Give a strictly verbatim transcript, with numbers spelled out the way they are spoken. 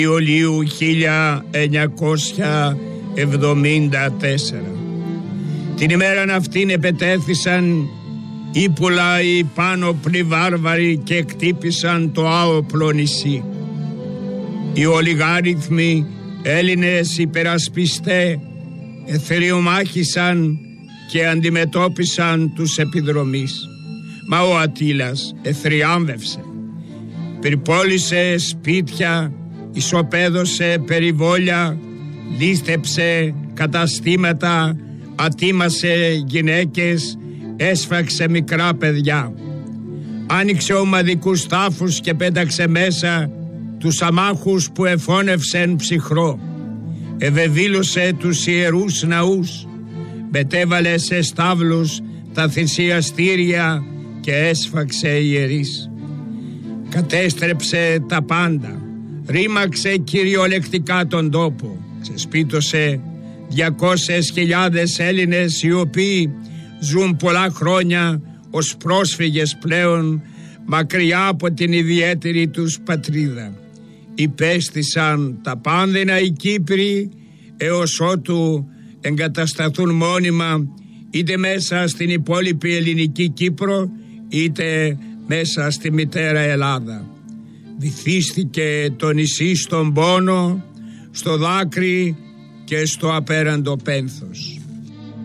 Ιουλίου χίλια εννιακόσια εβδομήντα τέσσερα. Την ημέραν αυτήν επετέθησαν ύπουλα οι πάνωπλοι βάρβαροι και εκτύπησαν το άοπλο νησί. Οι ολιγάριθμοι Έλληνες υπερασπιστέ εθεριομάχησαν και αντιμετώπισαν τους επιδρομείς. Μα ο Ατήλας εθριάμβευσε, πυρπόλησε σπίτια, ισοπαίδωσε περιβόλια, λίστεψε καταστήματα, ατίμασε γυναίκες, έσφαξε μικρά παιδιά. Άνοιξε ομαδικούς τάφους και πέταξε μέσα τους αμάχους που εφώνευσεν ψυχρό. Ευεβήλωσε τους ιερούς ναούς, μετέβαλε σε στάβλους τα θυσιαστήρια και έσφαξε ιερείς. Κατέστρεψε τα πάντα, ρήμαξε κυριολεκτικά τον τόπο, ξεσπίτωσε διακόσιες χιλιάδες Έλληνες οι οποίοι ζουν πολλά χρόνια ως πρόσφυγες πλέον μακριά από την ιδιαίτερη τους πατρίδα. Υπέστησαν τα πάνδυνα οι Κύπροι έως ότου εγκατασταθούν μόνιμα είτε μέσα στην υπόλοιπη ελληνική Κύπρο είτε μέσα στη μητέρα Ελλάδα. Βυθίστηκε το νησί στον πόνο, στο δάκρυ και στο απέραντο πένθος.